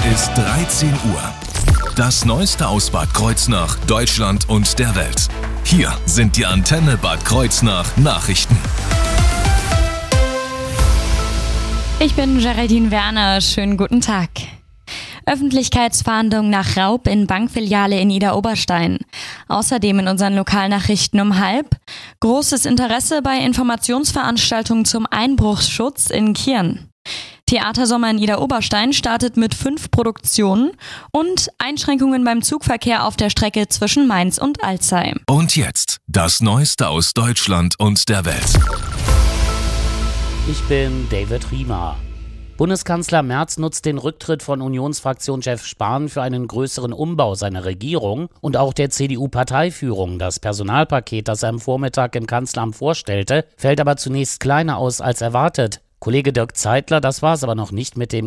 ist 13 Uhr. Das Neueste aus Bad Kreuznach, Deutschland und der Welt. Hier sind die Antenne Bad Kreuznach Nachrichten. Ich bin Geraldine Werner, schönen guten Tag. Öffentlichkeitsfahndung nach Raub in Bankfiliale in Idar-Oberstein. Außerdem in unseren Lokalnachrichten um 12:30 großes Interesse bei Informationsveranstaltungen zum Einbruchsschutz in Kirn. Theatersommer in Idar-Oberstein startet mit 5 Produktionen und Einschränkungen beim Zugverkehr auf der Strecke zwischen Mainz und Alzey. Und jetzt das Neueste aus Deutschland und der Welt. Ich bin David Riemer. Bundeskanzler Merz nutzt den Rücktritt von Unionsfraktionschef Spahn für einen größeren Umbau seiner Regierung und auch der CDU-Parteiführung. Das Personalpaket, das er am Vormittag im Kanzleramt vorstellte, fällt aber zunächst kleiner aus als erwartet. Kollege Dirk Zeitler, das war es aber noch nicht mit dem